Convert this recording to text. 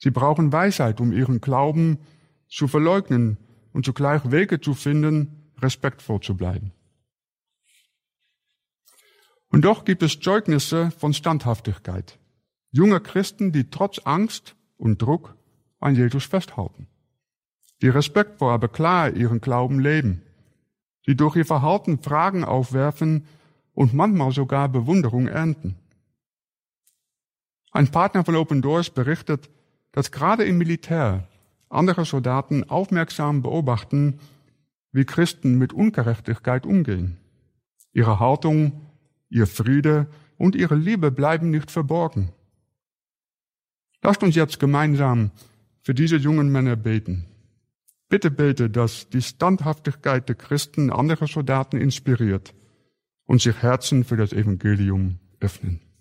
Sie brauchen Weisheit, um ihren Glauben zu verleugnen und zugleich Wege zu finden, respektvoll zu bleiben. Und doch gibt es Zeugnisse von Standhaftigkeit. Junge Christen, die trotz Angst und Druck an Jesus festhalten. Die respektvoll, aber klar ihren Glauben leben. Die durch ihr Verhalten Fragen aufwerfen und manchmal sogar Bewunderung ernten. Ein Partner von Open Doors berichtet, dass gerade im Militär andere Soldaten aufmerksam beobachten, wie Christen mit Ungerechtigkeit umgehen. Ihre Haltung, ihr Friede und ihre Liebe bleiben nicht verborgen. Lasst uns jetzt gemeinsam für diese jungen Männer beten. Bitte bete, dass die Standhaftigkeit der Christen andere Soldaten inspiriert und sich Herzen für das Evangelium öffnen.